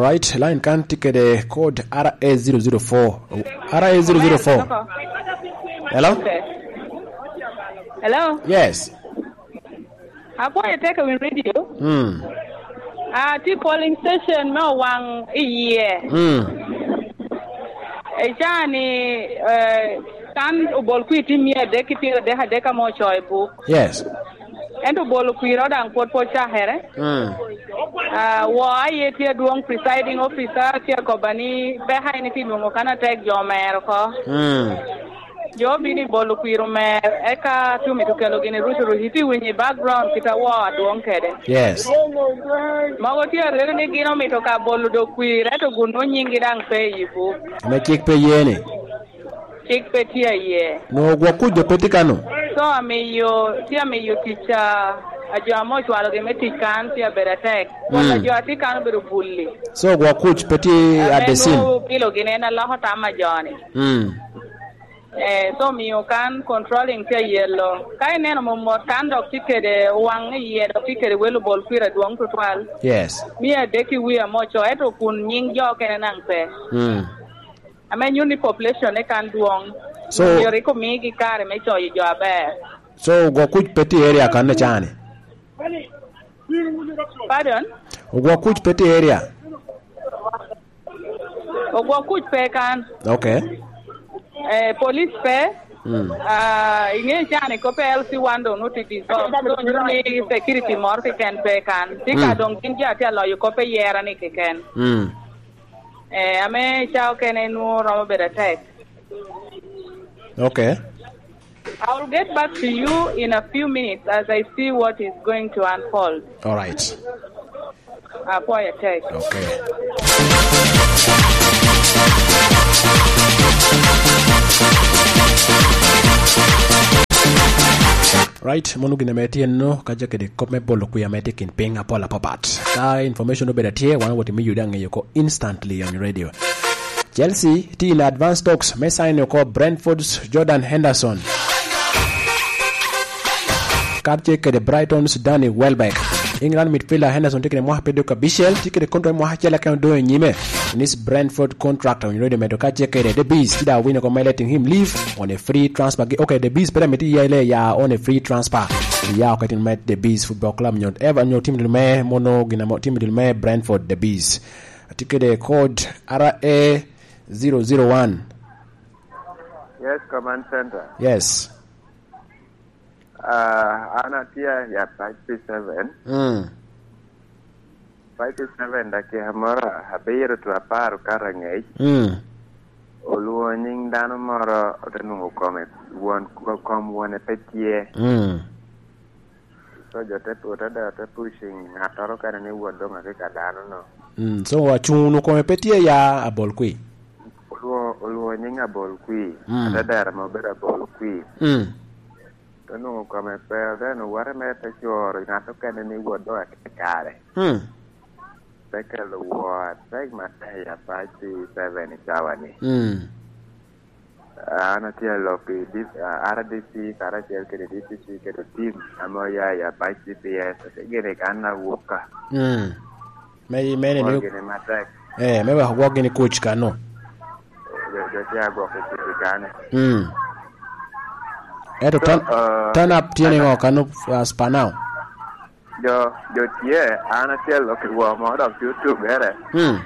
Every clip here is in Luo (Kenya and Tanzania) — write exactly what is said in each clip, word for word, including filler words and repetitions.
right, line can ticket the code R A zero zero four. R A zero zero four. Hello? Okay. Hello? Yes. I want to take a radio. Hmm. Ah, the polling station no one a year. Hmm. A Johnny uh can ubol kwiti mi adekiti de hadeka mo choy book. Yes. And ubol kwiro dan pot pot chahere. Hmm. Ah, wa yeti duong presiding officer tia kobani behind it mo kana take your mayor ko. Hmm. Yo bini bolu kwiro me eka tumi tukelo gini rusuru hiti winyi background kita wa duong kede. Yes. Mago tia rere ni gino mito ka bolu do kwiro to gundo nyingi dang pe yibu. Me chik pe yene. Chik pe tia ye. No gwa kujo petikano. So ame yo tia me yo ticha ajo amo chwalo ge meti kan tia beratek. Wala jo ati kan beru bulli. So gwa kuj peti adesin. Ame kilo gine na laho tama joni. Hmm. Eh, so mi yo kan controlling tia yellow. Kai neno mo mo kan dok tikede wang ye dok tikede welu bol kwira duong tutwal. Yes. Mi adeki wi amo cho eto kun nying jo kene nang pe. Hmm. Ame nyuni population e kan duong. So yo riko mi gi kare me cho yo abe. So gwa kuj peti area kan ne chane. Pardon? Gwa kuj peti area. Ogwa kuj pe kan. Okay. Eh, police pe. Hmm. Ah, inge chane ko pe L C one do no titi so ni security mor ke ken pe kan. Tika dong kin ja tia lo yo ko pe yera ni ke ken. Hmm. Eh, ame chao kene nu romo beda tek. Okay. I will get back to you in a few minutes as I see what is going to unfold. All right. I'll pour your take. Okay. Right, monu gina meti no kaja kede kome bolo kuya meti kin pinga pola popat. Ka information no beda tie wana wati mi yudanga yoko instantly on radio. Chelsea ti in advanced talks may sign yoko Brentford's Jordan Henderson. Kapche kede Brighton's Danny Welbeck. England midfielder Henderson taking mwa pedo ka Bichel tikede kontra mwa hachela kan do nyime. In this Brentford contract on radio meto kache kede the Bees tida win ko letting him leave on a free transfer. Okay, the Bees pera meti yele ya on a free transfer. Ya ko tin met the Bees Football Club nyot ever nyot team del me mono gina mo team del me Brentford the Bees. Tikede code R A zero zero one. Yes, command center. Yes. Uh, anatia ya five seven. Mm. five seven dake hamora habero tu aparu karangay. Mm. Oluoning dano moro otenungu kome won kom wone petie. Mm. So jote otada te pushing ataro kana ni wodonga ke kadano no. Mm. So wachunu kome petie ya abolkui. Oluo oluoning abolkui. Mm. Adadara mobera abolkui. Mm. Tanu kome pe dano ware mete choro nato kana ni wodonga ke kare. Mm. Second word, take my ya five seven chawani. Mm. Ana tia lopi this R D C karatel ke D C C ke team amoya ya five C P S gene kana woka. Mm. May many new. Gene matak. Eh, maybe walk in coach kano. Jo tia go ke kana. Mm. Eto turn turn up tiene ngo kano spa now. Jo jo tia ana tia lopi wo mo of YouTube ere. Mm.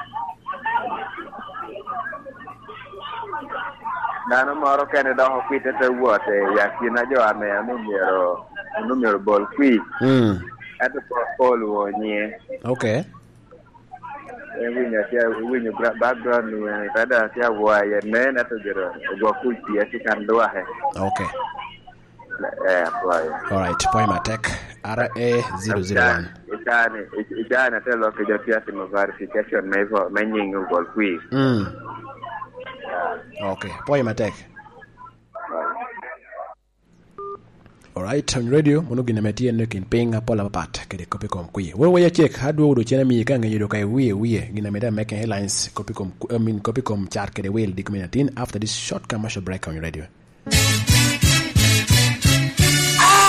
Dano moro kene do hokwite te wote ya kina jo ame numero numero ball qui. Mm. At the Paul wonye. Okay. Winyo tia winyo background when tada tia waya men at the go kuti ati kan do he. Okay. Eh, boy. All right, point attack R A zero zero one. Itani itani telo ke jotia simo verification mevo menyingu gol qui. Mm. Okay, point attack. All right, on radio mono gina metie no kin pinga pola pat kede copy kom kui. Wewe ya check hadu do chena mi kanga yido kai wiye wiye gina meda making headlines copy kom I mean copy kom chart kede will dikminatin after this short commercial break on radio.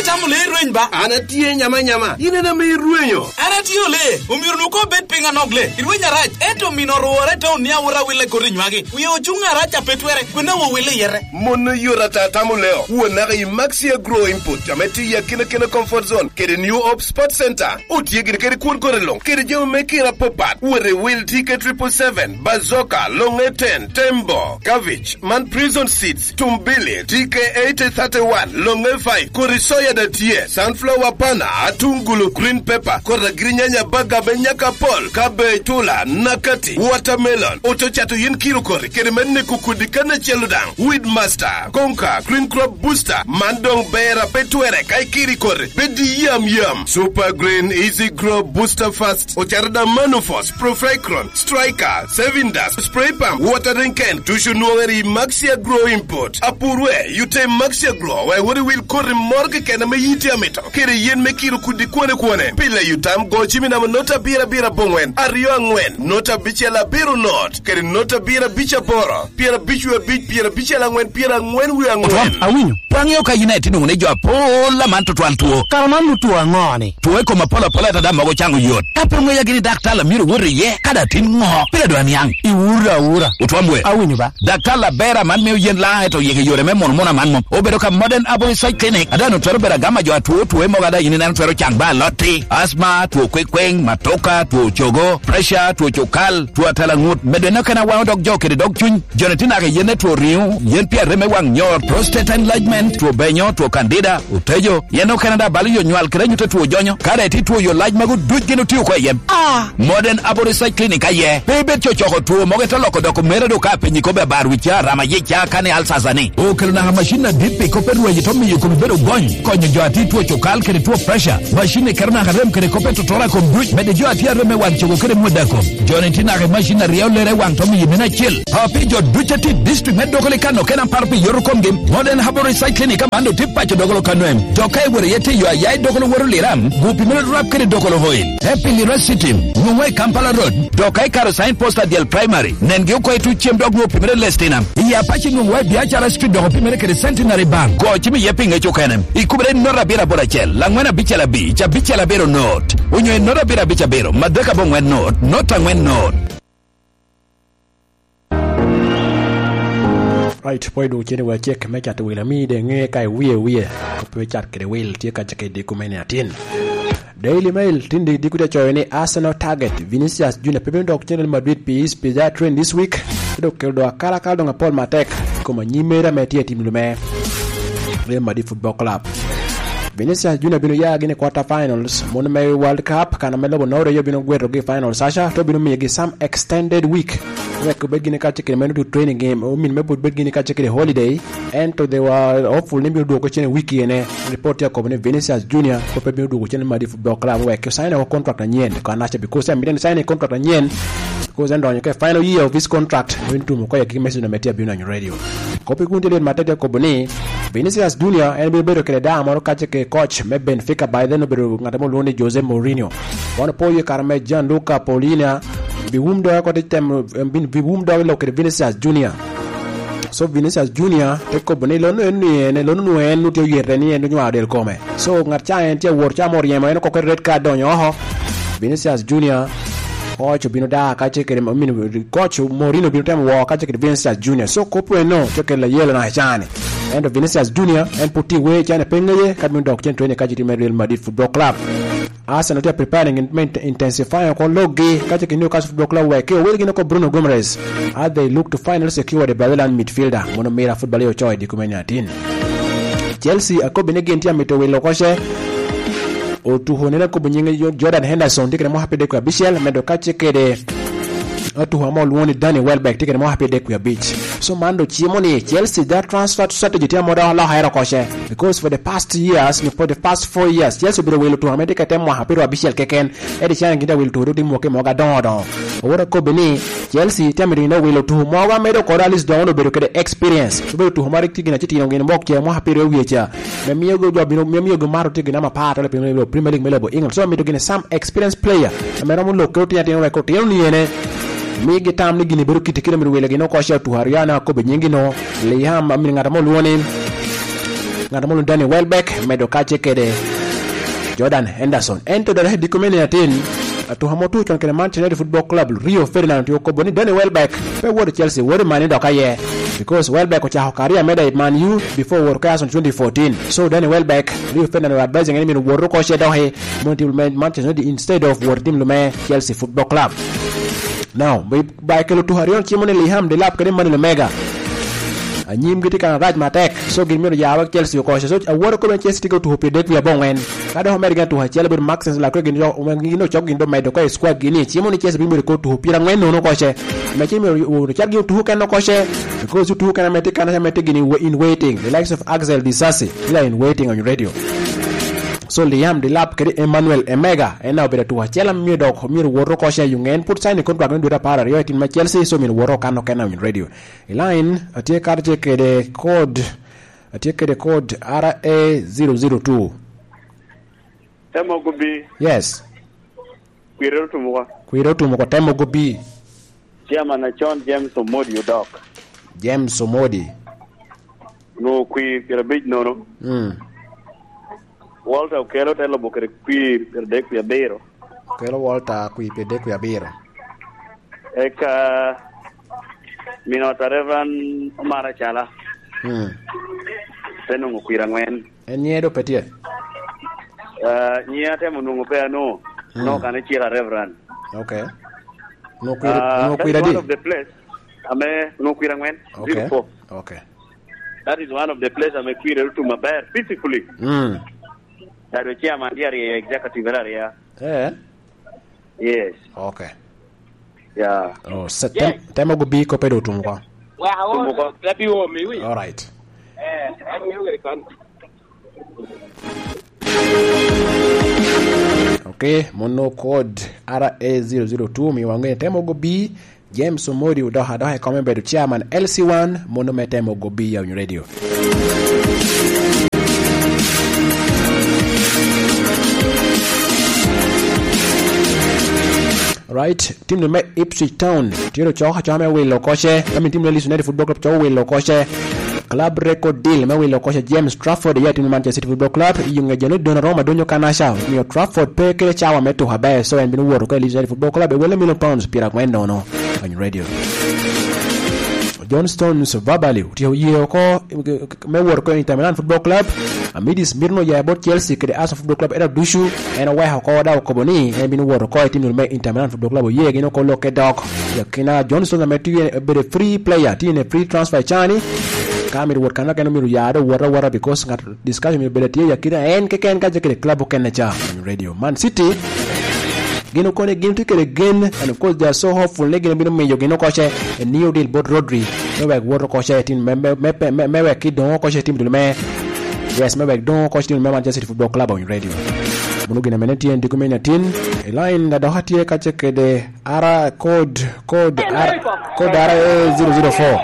chamo le rweny ba. Ana tie nyama nyama. Inena mi rwenyo. Ana tiyo le. Umir nuko bet pinga nogle. Irwenya rach. Eto minoro to ni awura wile korinywagi. Uye ochunga racha petwere. Kuna wo wile yere. Mono yorata tamuleo. Uona ga Maxia Grow Input. Ameti ya kina kina comfort zone. Kede New Hope Sport Center. Utie kede kede kuon korelong. Kede jeo mekira popat. Uere will T K triple seven. Bazooka. Longe ten. Tembo. Cabbage. Man prison seeds. Tumbili. T K eighty thirty-one. Longe five. Korisoya da tie. Sunflower pana. Atungulu. Green pepper. Kora grinyanya baga benyaka pol. Kabe tula. Nakati. Watermelon. Otochato yin kilo kori. Kede menne kukudikana cheludang. Weed master. Konka. Green crop booster. Mandong beara petwere. Kaikiri kori. Bedi yam yam. Super green easy grow booster fast. Ocharada manufos. Profecron. Striker. Sevindas. Spray pump. Watering can. Tushu nuangeri Maxia Grow Import. Apurwe. Yute Maxia Grow. Wai wori will kori morgue kena me yiti amito. Kere yen me kiru kudi kwane kwane. Pila yutam go chimina nota bira bira bongwen. Ario angwen. Nota bicha la biru not. Kere nota bira bicha boro. Pira bichu e bich. Pira bicha la ngwen. Pira ngwen wi angwen. Awinyo. Pangyo ka United nungune jwa pola manto tuan tuo. Karamanu tuwa ngoni. Tuwe ko mapola pola tada mago changu yot. Kape mwe ya gini daktala miru wuri ye. Kada tin ngo. Pila doa niyang. Iwura ura. Utuambwe. Awinyo ba. Daktala bera man meu yen la eto yeke yore me mon mona man mom. Obero ka modern abo side clinic. Adano twero bera gama jwa tuo tuwe mo gada yini nan twero changba loti. Asma, tuo kwekweng, matoka, tuo chogo, pressure, tuo chokal, tuo atala ngut. Medwena kana wao dog joke de dog chun. Jonetina ke yene tuo riu. Yen pia reme wang nyor. Prostate enlargement, tuo benyo, tuo candida, utejo. Yeno Canada bali yo nyual krenyu te tuo jonyo. Kada eti tuo yo large magu duj gino tiyo kwa yen. Ah. Modern abo side clinic aye. Bebe cho choko tuo moge toloko doko mere do ka penyi kobe barwicha rama yicha kane alsazani. O kele na machine dipi kope ruwe jitomi yuko mbero gony. Konyo jo ati tuo chokal kere tuo pressure. Machine kerna harem kere kope tutora kombuj. Mede jo ati areme wang chogo kere mwedako. Jonetina ke machine riao lere wang tomi yimena chill. Hapi jo duchati district medokole kano kena parpi yorukom game. Modern abo side clinic amando tipa cho dogolo kanoem. Tokai were yete yo ayai dogolo wero liram. Gupi mele rap kere dogolo hoil. Happy Lira City. Nungwe Kampala Road. Tokai karo sign posta diel primary. Nenge uko etu chiem dogo gupi mele lestinam. Iya pachi nungwe biachara street dogo pi mele kere Centenary Bank. Go chimi yepi ngecho kanem. Ikubere nora bira bora chel. Langwena bicha la bi. Cha bicha la bero not. Unyo nora bira bicha bero. Madeka bongwen not. Nota ngwen not. Right, poi do chene wa check me chat wila mi de nge kai wie wie. Ko chat kede wil tie ka chake de kumene atin. Daily Mail tindi dikude choyene Arsenal target Vinicius Junior pepe ndo channel Madrid P S pizza trend this week. Do keldo akala kaldo nga Paul Matek koma nyimera metie timu lume. Real Madrid Football Club. Vinicius Junior bino ya gine quarter finals mon me World Cup kana melo no re yo bino gweto ge finals sasha to bino me ge some extended week wek be gine ka chike menu to training game o min me bud be gine ka chike holiday and to they were hopeful nimbi do ko chene wiki ene report ya ko ne Vinicius Junior ko pe do ko chene Madrid Football Club wek sign a contract nyen kana che because am biden sign a contract nyen because ndo nyoke final year of this contract wintu mo ko ya kimesi na metia bino na radio ko pe kunde le matete ko boni Vinicius Junior and be better kele da mo ka chike coach me Benfica by then beru ngatamo loni Jose Mourinho wana poye karame Gianluca Paulina biwumdo ko tem bin biwumdo lo kele Vinicius Junior so Vinicius Junior te ko boni lo no ni ne lo no en no te yere ni en no del come so ngatcha en te wor cha mor yema en ko ko red card donyo ho Vinicius Junior coach bino da ka cheke de min coach Mourinho bino tem wo ka cheke Vinicius Junior so ko po no cheke la yelo na chane and Vinicius Junior and puti we chane pengeye kadmin dok chen training ka jiti Real Madrid Football Club Arsenal they preparing and intensifying ko logi ka cheke Newcastle Football Club we ke we gino ko Bruno Gomes as they look to finally secure the Brazilian midfielder mono mera football yo choy di kumenyatin Chelsea akobe ne gentia metowe lokoshe o tu honera ko bunyenge Jordan Henderson dikere mo hapede ko Bichel medo ka cheke de atu hamo luoni Danny Welbeck tikere mo hapede ko beach so mando chimoni Chelsea that transfer strategy tia moda la haira koshe because for the past years for the past four years Chelsea biro welo to hamede ka temo hapero Bichel keken edi changa nginda welo to rudi mo ke mo ga don don ora ko beni Chelsea tamiri no welo to mo ga medo ko dalis don no biro ke experience so biro to hamari tigina chiti ngene mo ke mo hapero wiecha me miego go biro me miego maro tigina ma pata le Premier League melebo England so me to gine some experienced player amera mo lokko tia tia ko tia ni ene migi tam ni gini beru kitikire mi wele gino ko sha tu hariana ko be nyingi no le ham mi ngata mo luoni ng'at molo Danny Welbeck medo kache kede Jordan Henderson ento dare dikomeni atin to hamotu chon kene Manchester United Football Club Rio Ferdinand yo ko boni Danny Welbeck pe word Chelsea word mani doka ye because Welbeck cha career made at Man U before work as in twenty fourteen. So Danny Welbeck Rio Ferdinand were advising enemy to work ko she do he Manchester United instead of word team lume Chelsea Football Club. Now by by kelo to harion chimone liham de lap kene mani mega anyim giti kan raj matek so gimiro yawa Chelsea ko so a wor ko ben Chelsea go to hope de ya bonwen kada homer gan to ha Chelsea bir Maxens la ko gin yo ngino chok gin do medo ko squad gini chimo ni Chelsea bi ko to hope rangwen no ko she me chimo o chak gi to kan no ko she because to kan metik kan metik gini in waiting the likes of Axel Disasi they in waiting on your radio. So Liam de lap kedi Emmanuel Emega ena obeda to Chelsea mi do ko mi woro ko she yungen put sign contract ndu da para yo tin ma Chelsea so mi woro kan no kan on radio line atie karje kede code atie kede code R A zero zero two. Temo gobi. Yes. Kwiro tumuko. Kwiro tumuko temo gobi. Chairman na John James Omodi Udok. James Omodi. No kwi kirabij nono. Mm. Walter Kelo telo bokere kwi perde kwi abero. Kelo Walter kwi perde kwi abero. Eka minota Reverend Omara Chala. Mm. Teno ngkwira ngwen. Enyedo petie. Uh, nyate munungu pe no. Mm. No kana chira Reverend. Okay. No kwira uh, no kwira di. One of the place. Ame no kwira ngwen. Okay. Beautiful. Okay. That is one of the place ame kwira to maber physically. Mm. That the chairman area executive area. Eh. Yes. Okay. Yeah. Oh, set yes. Tema go bi ko pedo tumko. Wow. Happy home we. All right. Eh, I'm you can. Okay, mono code R A zero zero two mi wange tema go bi James Omodi udo hado ha come bedo chairman L C one mono metemo go bi ya radio. Right, team me Ipswich Town tiro choha chame we lokoshe kami team Leeds United Football Club cho we lokoshe club record deal me we lokoshe James Trafford ya team Manchester City Football Club yunga jeno dona Roma donyo kanasha mi Trafford pe kele chawa meto habaye so en binu woro ko Leeds United Football Club e wele million pounds pira kwendo no on radio. John Stones verbally utio yeo ko me woro ko Inter Milan Football Club amidis mirno ya bot Chelsea kede Arsenal Football Club era dushu ena wa ko da ko boni e binu woro ko team me Inter Milan Football Club ye gino ko loke dok yakina John Stones ametu e be free player tine free transfer chani kamir wor kana kana miru yado wara wara because ngat discussion mi belati yakina en ke ken ka je kede club ko ken cha radio Man City gino kone gino tikere gen and of course they are so hopeful ne gino bino mejo gino koche a new deal bot Rodri mewe woro koche team mewe mewe kidon koche team dulme yes mewe don koche team Manchester City Football Club on radio munu gina meneti en dikumenya tin a line na dohatie kache kede ara code code ara code ara zero zero four.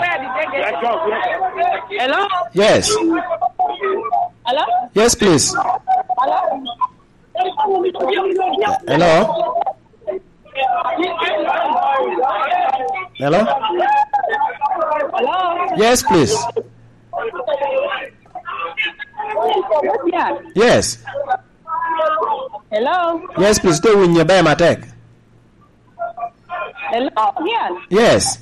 Hello? Yes. Hello? Yes, please. Hello? Hello? Hello? Hello? Yes, please. Yeah. Yes. Hello? Yes, please. Stay with your bay, Matek. Hello? Yeah. Yes.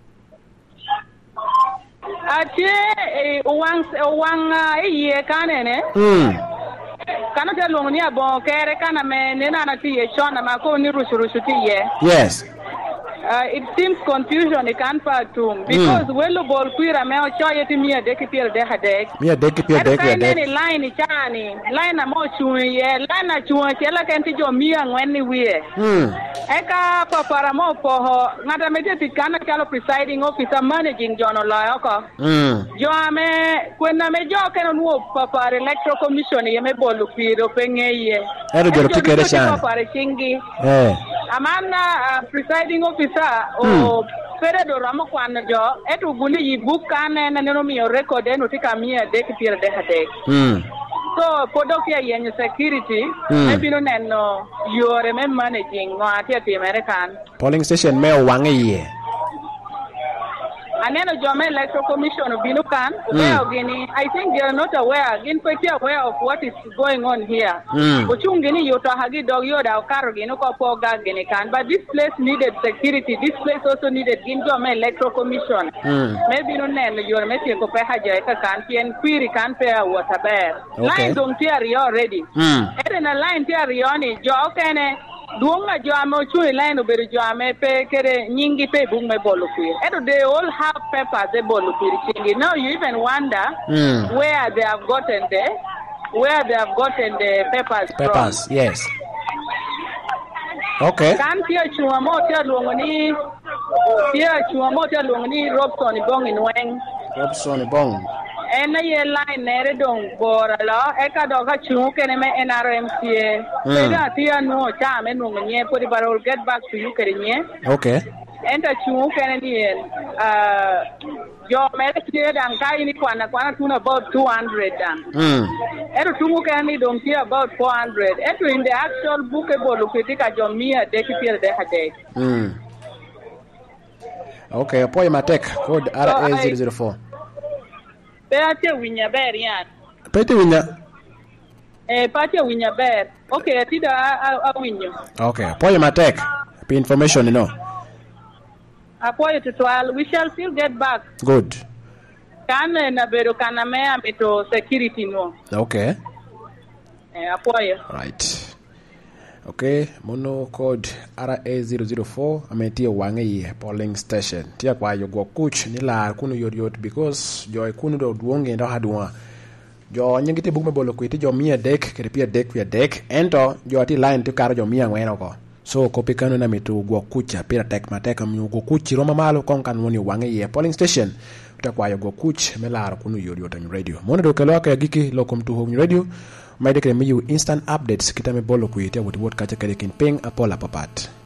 Ati uwang uwang iye kanene. Hmm. Kana te longni abon kere kana me nena na ti ye shona ma ko ni rushu rushu ti ye. Yes. Uh, it seems confusion it can part too because mm. welo bol kwira me o choye ti mi de kipiel de hade. Mi de kipiel de de. de. Ni line chani, line na mo chuye, line na chuon chela kan ti jo mi angwen ni wie. Hmm. Eka papara mo poho ngata mete ti kana kalo presiding officer managing jono la oko. Hmm. Jo ame kwena me jo keno nuo papara electoral commission ye me bolu kwiro penge ye. Ero joro tikere chan. Papara chingi. Eh. Amanda uh, presiding officer o hmm. Fere do ramo kwana jo etu gundi yi book kana na neno mi record eno tika mi de kipier de hade. Hmm. So podokia yenye security mm. maybe no neno yore me managing no ati ati American polling station me wange ye Aneno Jome Electoral Commission of Binukan, mm. I think they are not aware, again, quite aware of what is going on here. Uchungini Yuta Hagi Dog Yoda, Karogino, Poga Genikan, but this place needed security. This place also needed Jome Electoral Commission. Maybe no name, you're Messi Copehaja, can't and query can't pay water bear. Line don't tear you already. And a line tear you on it, Jokane. Duonga joame chui line obere joame pe kere nyingi pe bung me bolupi. And they all have peppers they bolupi chingi. Now you even wonder mm. where they have gotten the where they have gotten the peppers, peppers from. Yes. Okay. Kan tia chuma mo tia luongoni tia chuma mo tia luongoni Robson Bong in Weng. Robson Bong. And a year line nere dong bor la eka doga chu kene me N R M C A. Peda tia no cha me no nye put it will get back to you kere. Okay. And a chu kene ni uh your medical and kai ni kwana kwana tuna about two hundred dan. Mm. And chu kene don't see about four hundred. And in the actual bookable locatica jomia dekipir de hade. Mm. Okay, apoy matek code R A zero zero four. Pate winya ber yan. Pate winya. Eh, pate winya ber. Okay, atida a winyo. Okay, apoy matek. P information you know. Apoy to twelve. We shall still get back. Good. Kan na bero kana me amito security no. Okay. Eh, apoy. Right. Okay, mono code R A zero zero four ametia wange polling station. Tia kwa yogo coach nila kunu yoriot because joy kunu do duonge ndo hadwa. Jo nyingiti bugme bolo kwiti jo mia dek keripia dek via dek ento jo ati line to karo jo mia ngweno ko. So kopi kanu na mitu gwa kucha pira tek mateka mnyugo kuchi roma malo kon kan woni wange ye polling station. Tia kwa yogo kuch melar kunu yoriot on radio. Mono do keloka ya giki lokom to home radio. May dekre mi you instant updates kita me bolo kuitia wuti wot kacha kere kin ping apola papat.